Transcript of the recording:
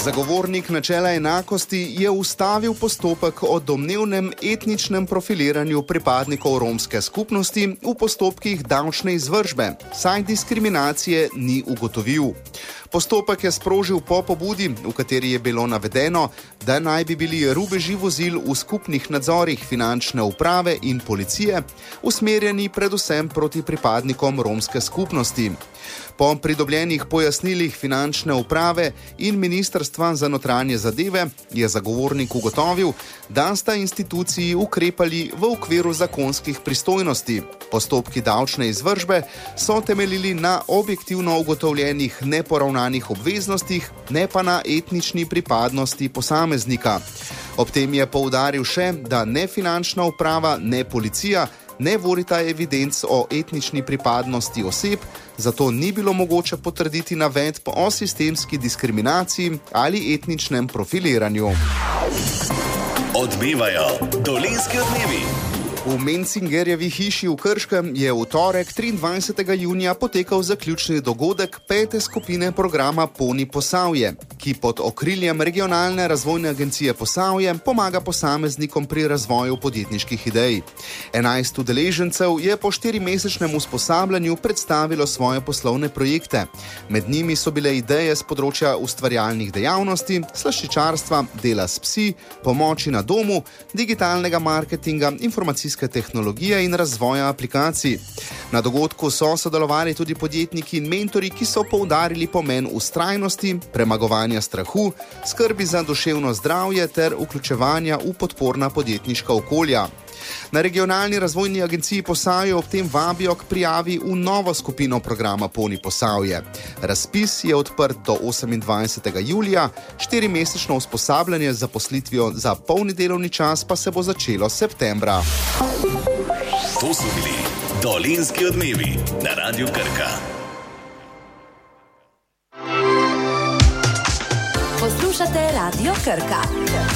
Zagovornik načela enakosti je ustavil postopek o domnevnem etničnem profiliranju pripadnikov romske skupnosti v postopkih davčne izvršbe, saj diskriminacije ni ugotovil. Postopek je sprožil po pobudi, v kateri je bilo navedeno, da naj bi bili rubeži vozil v skupnih nadzorih finančne uprave in policije usmerjeni predvsem proti pripadnikom romske skupnosti. Po pridobljenih pojasnilih finančne uprave in Ministrstva za notranje zadeve je zagovornik ugotovil, da sta instituciji ukrepali v okviru zakonskih pristojnosti. Postopki davčne izvršbe so temeljili na objektivno ugotovljenih neporavnanih obveznostih, ne pa na etnični pripadnosti posameznika. Ob tem je poudaril še, da ne finančna uprava, ne policija ne vodita evidenc o etnični pripadnosti oseb, zato ni bilo mogoče potrditi navedb o sistemski diskriminaciji ali etničnem profiliranju. Odmevajo Dolenjski odmevi. V Mencingerjevi hiši v Krškem je v torek 23. junija potekal zaključni dogodek 5. skupine programa Poni Posavje, ki pod okriljem Regionalne razvojne agencije Posavje pomaga posameznikom pri razvoju podjetniških idej. 11 udeležencev je po 4-mesečnem usposabljanju predstavilo svoje poslovne projekte. Med njimi so bile ideje z področja ustvarjalnih dejavnosti, slaščičarstva, dela s psi, pomoči na domu, digitalnega marketinga, informacijske tehnologije in razvoja aplikacij. Na dogodku so sodelovali tudi podjetniki in mentori, ki so poudarili pomen vztrajnosti, premagovanja strahu, skrbi za duševno zdravje ter vključevanja v podporna podjetniška okolja. Na Regionalni razvojni agenciji Posavje ob tem vabijo k prijavi v novo skupino programa Poni Posavje. Razpis je odprt do 28. julija, 4-mesečno usposabljanje z zaposlitvijo za polni delovni čas pa se bo začelo septembra. To so bili Dolenjski odmevi na Radiu Krka. Poslušate Radio Krka.